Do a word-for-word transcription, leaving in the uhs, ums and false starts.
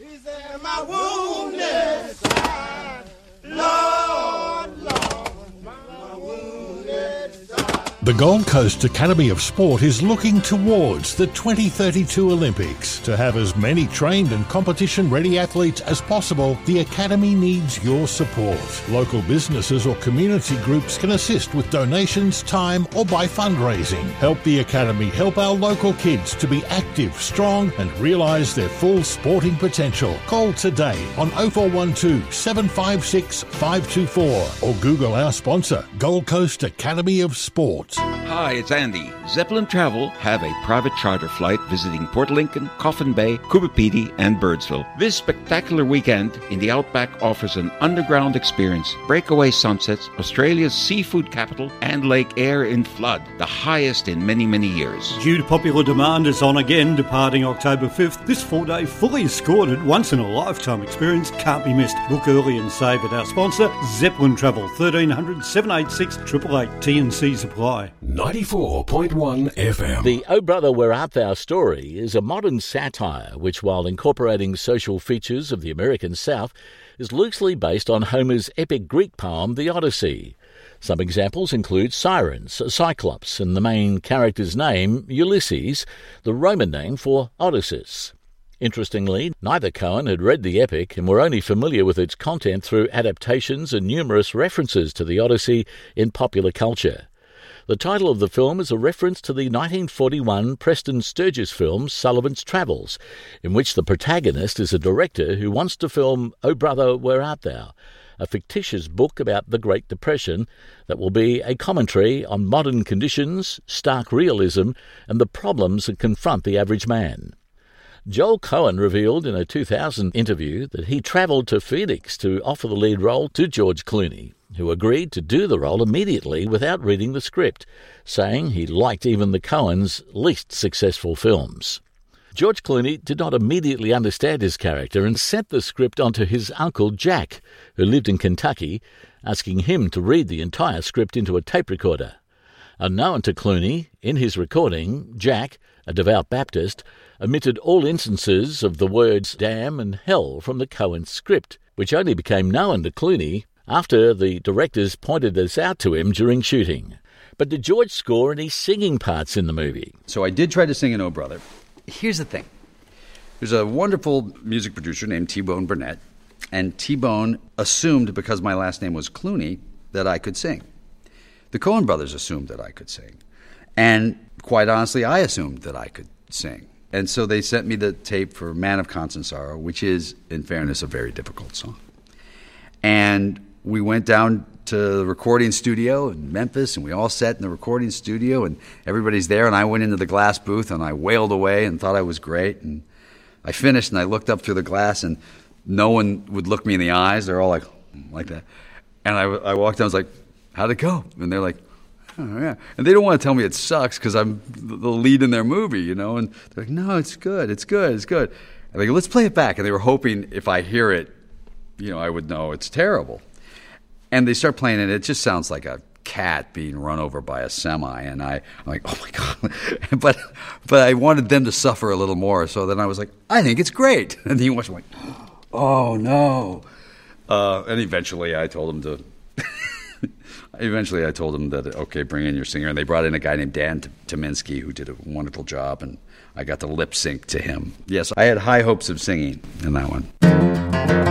He's in my wounded side. Lord, Lord, my wounded side. The Gold Coast Academy of Sport is looking towards the twenty thirty-two Olympics. To have as many trained and competition-ready athletes as possible, the Academy needs your support. Local businesses or community groups can assist with donations, time, or by fundraising. Help the Academy help our local kids to be active, strong, and realise their full sporting potential. Call today on oh four one two, seven five six, five two four or Google our sponsor, Gold Coast Academy of Sport. Hi, it's Andy. Zeppelin Travel have a private charter flight visiting Port Lincoln, Coffin Bay, Coober Pedy, and Birdsville. This spectacular weekend in the Outback offers an underground experience, breakaway sunsets, Australia's seafood capital, and Lake Eyre in flood, the highest in many, many years. Due to popular demand, it's on again, departing October fifth. This four-day, fully escorted, once-in-a-lifetime experience can't be missed. Book early and save at our sponsor, Zeppelin Travel, thirteen hundred, seven eight six, eight eight eight, T and C Supply. ninety-four point one F M. The Oh Brother, Where Art Thou story is a modern satire which, while incorporating social features of the American South, is loosely based on Homer's epic Greek poem, The Odyssey. Some examples include sirens, a cyclops, and the main character's name, Ulysses, the Roman name for Odysseus. Interestingly, neither Coen had read the epic and were only familiar with its content through adaptations and numerous references to the Odyssey in popular culture. The title of the film is a reference to the nineteen forty-one Preston Sturges film Sullivan's Travels, in which the protagonist is a director who wants to film Oh Brother, Where Art Thou?, a fictitious book about the Great Depression that will be a commentary on modern conditions, stark realism, and the problems that confront the average man. Joel Coen revealed in a two thousand interview that he travelled to Phoenix to offer the lead role to George Clooney, who agreed to do the role immediately without reading the script, saying he liked even the Coens' least successful films. George Clooney did not immediately understand his character and sent the script on to his uncle Jack, who lived in Kentucky, asking him to read the entire script into a tape recorder. Unknown to Clooney, in his recording, Jack, a devout Baptist, omitted all instances of the words damn and hell from the Coen script, which only became known to Clooney after the directors pointed this out to him during shooting. But did George score any singing parts in the movie? So I did try to sing in Oh Brother. Here's the thing. There's a wonderful music producer named T-Bone Burnett, and T-Bone assumed because my last name was Clooney that I could sing. The Coen brothers assumed that I could sing. And quite honestly, I assumed that I could sing. And so they sent me the tape for Man of Constant Sorrow, which is, in fairness, a very difficult song. And we went down to the recording studio in Memphis, and we all sat in the recording studio, and everybody's there, and I went into the glass booth, and I wailed away and thought I was great. And I finished, and I looked up through the glass, and no one would look me in the eyes. They're all like, like that. And I, I walked down, I was like, how'd it go? And they're like, oh, yeah. And they don't want to tell me it sucks because I'm the lead in their movie, you know. And they're like, no, it's good, it's good, it's good. And they go, let's play it back. And they were hoping if I hear it, you know, I would know it's terrible. And they start playing it. It just sounds like a cat being run over by a semi. And I, I'm like, oh, my God. but but I wanted them to suffer a little more. So then I was like, I think it's great. And he was like, oh, no. Uh, and eventually I told him to... Eventually I told them that, okay, bring in your singer. And they brought in a guy named Dan Tominski who did a wonderful job, and I got to lip sync to him. Yes, I had high hopes of singing in that one.